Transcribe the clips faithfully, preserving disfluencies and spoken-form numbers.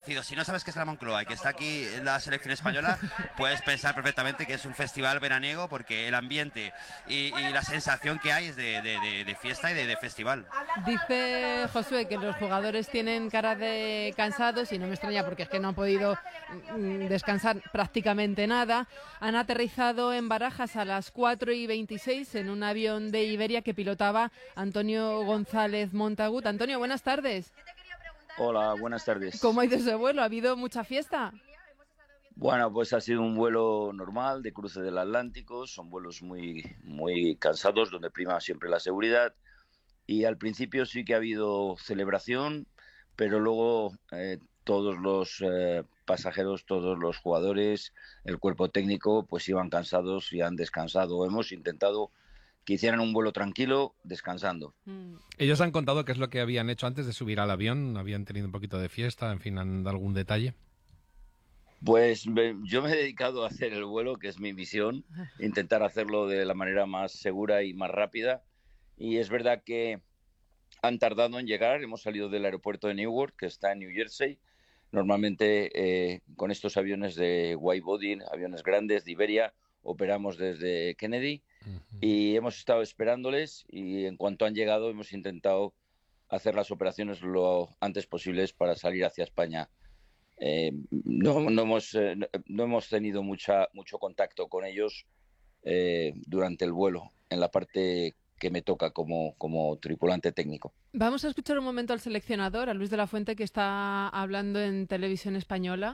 desconocido. Si no sabes qué es la Moncloa y que está aquí la selección española, puedes pensar perfectamente que es un festival veraniego, porque el ambiente y, y la sensación que hay es de, de, de, de fiesta y de, de festival. Dice Josué que los jugadores tienen cara de cansados y no me extraña porque es que no han podido mm, descansar prácticamente nada. Han aterrizado en Barajas a las cuatro y veintiséis en un avión de Iberia que pilotaba Antonio González Montagut. Antonio, buenas tardes. Hola, buenas tardes. ¿Cómo ha ido ese vuelo? ¿Ha habido mucha fiesta? Bueno, pues ha sido un vuelo normal de cruce del Atlántico. Son vuelos muy, muy cansados, donde prima siempre la seguridad. Y al principio sí que ha habido celebración, pero luego eh, todos los eh, pasajeros, todos los jugadores, el cuerpo técnico, pues iban cansados y han descansado. Hemos intentado que hicieran un vuelo tranquilo, descansando. Mm. ¿Ellos han contado qué es lo que habían hecho antes de subir al avión? ¿Habían tenido un poquito de fiesta? En fin, ¿han dado algún detalle? Pues me, yo me he dedicado a hacer el vuelo, que es mi misión, intentar hacerlo de la manera más segura y más rápida. Y es verdad que han tardado en llegar. Hemos salido del aeropuerto de Newark, que está en New Jersey. Normalmente eh, con estos aviones de widebody, aviones grandes de Iberia, operamos desde Kennedy. Uh-huh. Y hemos estado esperándoles y en cuanto han llegado hemos intentado hacer las operaciones lo antes posibles para salir hacia España. Eh, no, no, hemos, eh, no hemos tenido mucha, mucho contacto con ellos eh, durante el vuelo, en la parte que me toca como, como tripulante técnico. Vamos a escuchar un momento al seleccionador, a Luis de la Fuente, que está hablando en Televisión Española.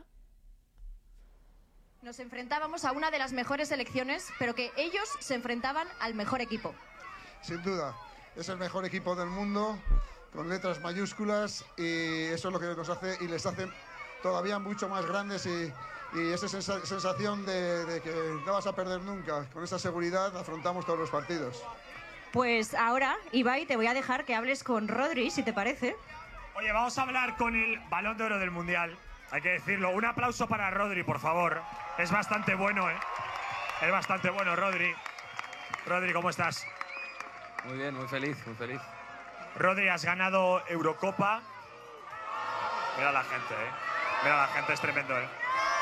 Nos enfrentábamos a una de las mejores selecciones, pero que ellos se enfrentaban al mejor equipo. Sin duda, es el mejor equipo del mundo, con letras mayúsculas, y eso es lo que nos hace y les hace todavía mucho más grandes, y, y esa sensa- sensación de, de que no vas a perder nunca. Con esa seguridad afrontamos todos los partidos. Pues ahora, Ibai, te voy a dejar que hables con Rodri, si te parece. Oye, vamos a hablar con el Balón de Oro del Mundial. Hay que decirlo. Un aplauso para Rodri, por favor. Es bastante bueno, ¿eh? Es bastante bueno, Rodri. Rodri, ¿cómo estás? Muy bien, muy feliz, muy feliz. Rodri, has ganado Eurocopa. Mira la gente, ¿eh? Mira la gente, es tremendo, ¿eh?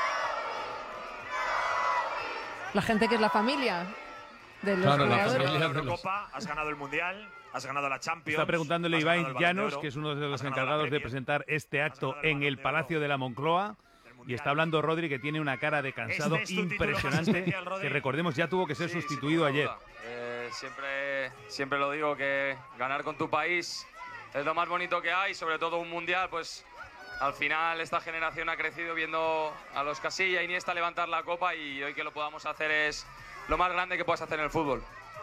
La gente que es la familia de los Claro, la jugadores. Has ganado la de los- Eurocopa, has ganado el Mundial, has ganado la Champions. Está preguntándole has ganado el Ibai Balón de Llanos, Oro, que es uno de los has ganado la encargados de Premier, presentar este acto ganado el en Balón el de Palacio Oro, de la Moncloa. del Y Mundial. está hablando Rodri, que tiene una cara de cansado Este es tu título más impresionante, especial, Rodri. que recordemos ya tuvo que ser Sí, sustituido sin ninguna ayer. duda. Eh, siempre, siempre lo digo, que ganar con tu país es lo más bonito que hay, sobre todo un mundial. Pues al final esta generación ha crecido viendo a los Casilla y Iniesta levantar la copa, y hoy que lo podamos hacer es lo más grande que puedas hacer en el fútbol.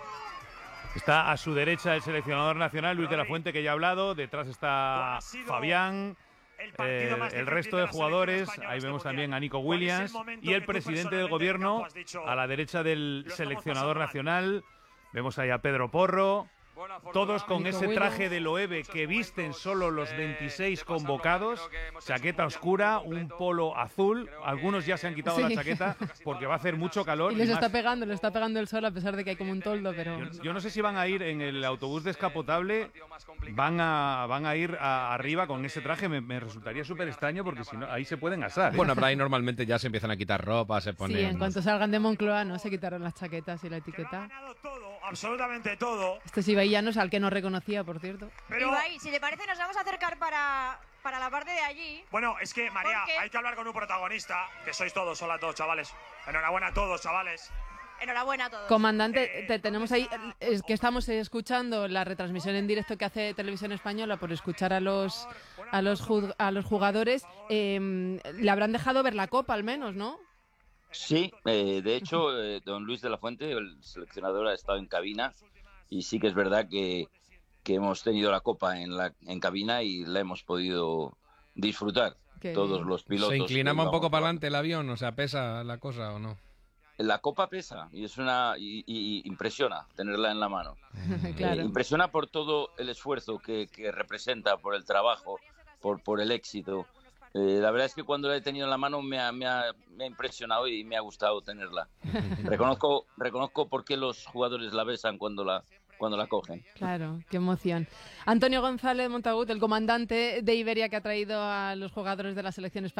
Está a su derecha el seleccionador nacional, Luis de la Rodri. Fuente, que ya ha hablado. Detrás está ¿Cuál ha sido Fabián. El, partido Eh, más el difícil resto de de la jugadores, selección española ahí este vemos mundial? también a Nico ¿Cuál es el Williams momento y el que tú presidente del personalmente en el gobierno campo has dicho, a la derecha del "Lo estamos seleccionador pasando mal"? nacional. Vemos ahí a Pedro Porro, Bueno, todos con Nico ese Williams. traje de Loewe que visten solo los veintiséis convocados, chaqueta oscura, un polo azul. Algunos ya se han quitado Sí. la chaqueta porque va a hacer mucho calor. Y les y está más. pegando, les está pegando el sol, a pesar de que hay como un toldo, pero... Yo, yo no sé si van a ir en el autobús descapotable, van a, van a ir a- arriba con ese traje. Me, me resultaría súper extraño porque si no, ahí se pueden asar, ¿eh? Bueno, pero ahí normalmente ya se empiezan a quitar ropa, se Sí, ponen... en cuanto salgan de Moncloa, ¿no? Se quitaron las chaquetas y la Que lo ha etiqueta. ganado todo, absolutamente todo. Este es Ibai Llanos, al que no reconocía, por cierto. Pero, Ibai, si te parece, nos vamos a acercar para, para la parte de allí. bueno, es que, María, ¿Por qué? hay que hablar con un protagonista, que sois todos, hola a todos, chavales. Enhorabuena a todos, chavales. Enhorabuena a todos. Comandante, Eh, te tenemos ahí, es que estamos escuchando la retransmisión en directo que hace Televisión Española por escuchar a los a los ju- a los jugadores. Eh, le habrán dejado ver la copa al menos, ¿no? Sí, eh, de hecho, eh, don Luis de la Fuente, el seleccionador, ha estado en cabina, y sí que es verdad que, que hemos tenido la copa en la en cabina y la hemos podido disfrutar. Qué Todos bien. los pilotos. ¿Se inclinaba que un poco íbamos para adelante el avión? O sea, ¿pesa la cosa o no? La copa pesa y es una y, y- y impresiona tenerla en la mano. Claro. Eh, impresiona por todo el esfuerzo que, que representa, por el trabajo, por, por el éxito. Eh, la verdad es que cuando la he tenido en la mano me ha, me ha- me ha impresionado y me ha gustado tenerla. Reconozco, reconozco por qué los jugadores la besan cuando la, cuando la cogen. Claro, qué emoción. Antonio González Montagut, el comandante de Iberia que ha traído a los jugadores de la selección española.